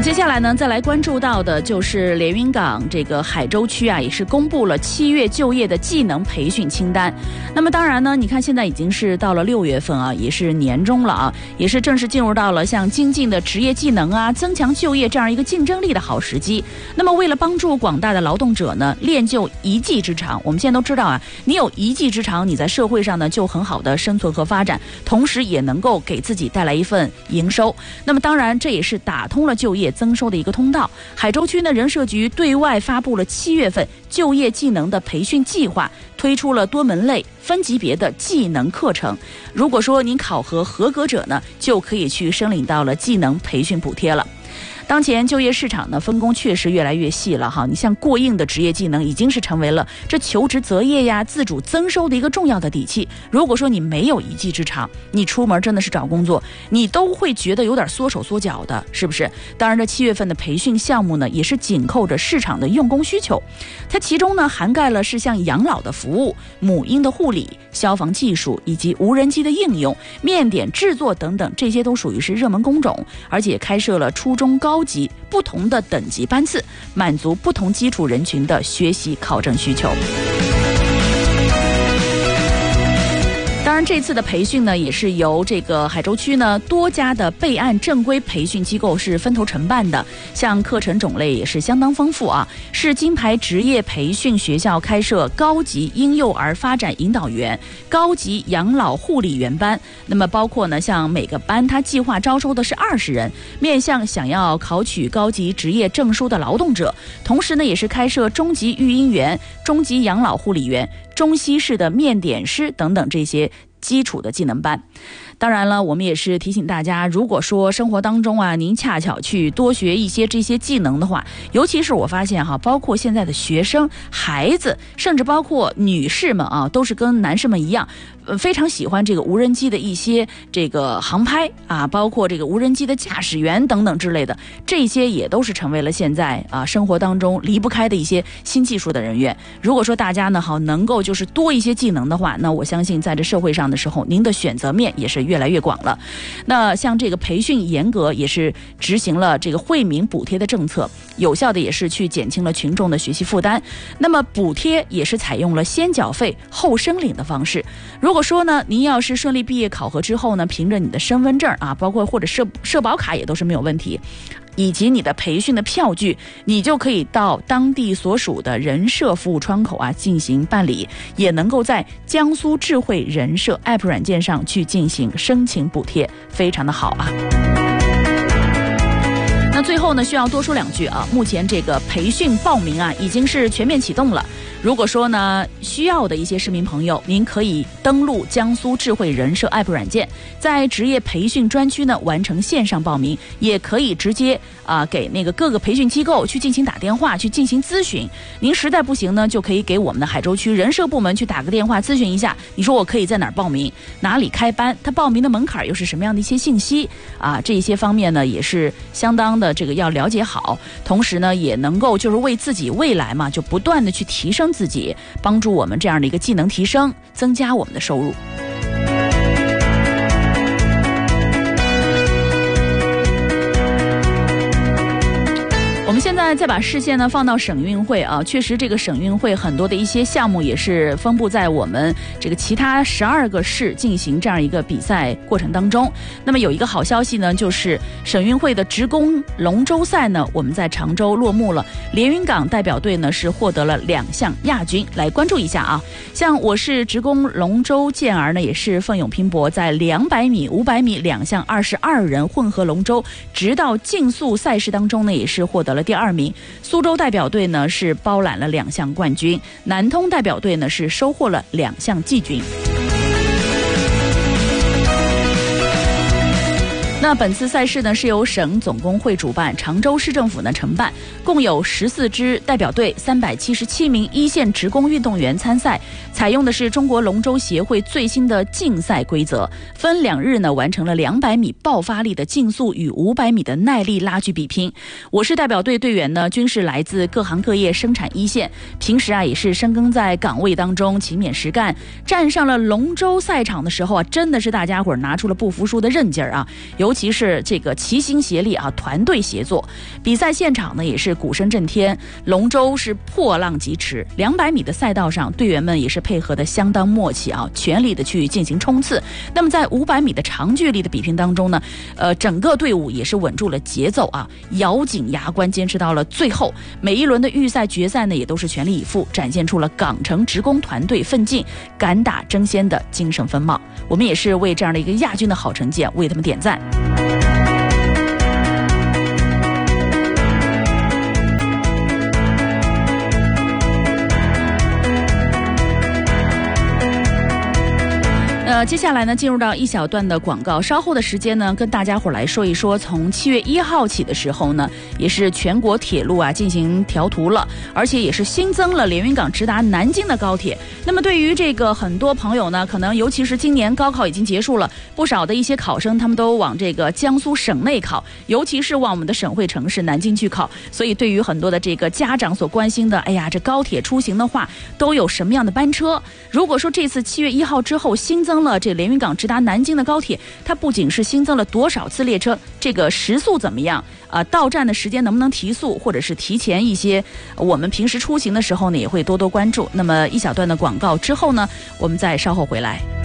接下来呢，再来关注到的就是连云港这个海州区啊，也是公布了7月就业的技能培训清单。那么当然呢，你看现在已经是到了6月份啊，也是年中了啊，也是正式进入到了像精进的职业技能啊，增强就业这样一个竞争力的好时机。那么为了帮助广大的劳动者呢，练就一技之长，我们现在都知道啊，你有一技之长，你在社会上呢就很好的生存和发展，同时也能够给自己带来一份营收。那么当然，这也是打通了就业增收的一个通道。海州区呢，人社局对外发布了7月份就业技能的培训计划，推出了多门类分级别的技能课程。如果说您考核合格者呢，就可以去申领到了技能培训补贴了。当前就业市场呢分工确实越来越细了哈，你像过硬的职业技能已经是成为了这求职择业呀、自主增收的一个重要的底气。如果说你没有一技之长，你出门真的是找工作，你都会觉得有点缩手缩脚的，是不是？当然，这7月份的培训项目呢，也是紧扣着市场的用工需求。它其中呢涵盖了是像养老的服务、母婴的护理、消防技术以及无人机的应用、面点制作等等，这些都属于是热门工种，而且开设了初中高级不同的等级班次，满足不同基础人群的学习考证需求。当然，这次的培训呢，也是由这个海州区呢多家的备案正规培训机构是分头承办的，像课程种类也是相当丰富啊，是金牌职业培训学校开设高级婴幼儿发展引导员、高级养老护理员班。那么包括呢，像每个班它计划招收的是20人，面向想要考取高级职业证书的劳动者。同时呢，也是开设中级育婴员、中级养老护理员、中西式的面点师等等这些基础的技能班。当然了，我们也是提醒大家，如果说生活当中啊，您恰巧去多学一些这些技能的话，尤其是我发现哈，包括现在的学生、孩子，甚至包括女士们啊，都是跟男士们一样，非常喜欢这个无人机的一些这个航拍啊，包括这个无人机的驾驶员等等之类的，这些也都是成为了现在啊生活当中离不开的一些新技术的人员。如果说大家呢能够就是多一些技能的话，那我相信在这社会上的时候，您的选择面也是越来越广了。那像这个培训严格，也是执行了这个惠民补贴的政策，有效的也是去减轻了群众的学习负担。那么补贴也是采用了先缴费后申领的方式。如果说呢，您要是顺利毕业考核之后呢，凭着你的身份证啊，包括或者社保卡也都是没有问题，以及你的培训的票据，你就可以到当地所属的人社服务窗口啊进行办理，也能够在江苏智慧人社 App 软件上去进行申请补贴，非常的好啊。那最后呢，需要多说2句啊，目前这个培训报名啊已经是全面启动了。如果说呢需要的一些市民朋友，您可以登录江苏智慧人社 App 软件，在职业培训专区呢完成线上报名，也可以直接给那个各个培训机构去进行打电话去进行咨询。您实在不行呢，就可以给我们的海州区人社部门去打个电话咨询一下，你说我可以在哪儿报名，哪里开班，他报名的门槛又是什么样的一些信息啊？这些方面呢也是相当的这个要了解好，同时呢也能够就是为自己未来嘛就不断的去提升自己，帮助我们这样的一个技能提升，增加我们的收入。我们现在再把视线呢放到省运会啊，确实这个省运会很多的一些项目也是分布在我们这个其他12个市进行这样一个比赛过程当中。那么有一个好消息呢，就是省运会的职工龙舟赛呢，我们在常州落幕了。连云港代表队呢是获得了2项亚军，来关注一下啊。像我市职工龙舟健儿呢，也是奋勇拼搏，在200米、500米2项22人混合龙舟直到竞速赛事当中呢，也是获得了第2名。苏州代表队呢是包揽了2项冠军，南通代表队呢是收获了2项季军。那本次赛事呢是由省总工会主办，常州市政府呢承办，共有14支代表队，377名一线职工运动员参赛，采用的是中国龙舟协会最新的竞赛规则，分2日呢完成了200米爆发力的竞速与500米的耐力拉锯比拼。我市代表队队员呢均是来自各行各业生产一线，平时啊也是深耕在岗位当中，勤勉实干。站上了龙舟赛场的时候啊，真的是大家伙拿出了不服输的韧劲儿啊！尤其是这个齐心协力啊，团队协作。比赛现场呢也是鼓声震天，龙舟是破浪疾驰，200米的赛道上，队员们也是配合的相当默契啊，全力的去进行冲刺。那么在500米的长距离的比拼当中呢，整个队伍也是稳住了节奏啊，咬紧牙关坚持到了最后。每一轮的预赛、决赛呢，也都是全力以赴，展现出了港城职工团队奋进、敢打争先的精神风貌。我们也是为这样的一个亚军的好成绩为他们点赞。接下来呢，进入到一小段的广告，稍后的时间呢，跟大家伙来说一说，从7月1号起的时候呢，也是全国铁路啊进行调图了，而且也是新增了连云港直达南京的高铁。那么对于这个很多朋友呢，可能尤其是今年高考已经结束了，不少的一些考生他们都往这个江苏省内考，尤其是往我们的省会城市南京去考。所以对于很多的这个家长所关心的，哎呀，这高铁出行的话都有什么样的班车？如果说这次7月1号之后新增了这连云港直达南京的高铁，它不仅是新增了多少次列车，这个时速怎么样到站的时间能不能提速，或者是提前一些，我们平时出行的时候呢也会多多关注。那么一小段的广告之后呢，我们再稍后回来。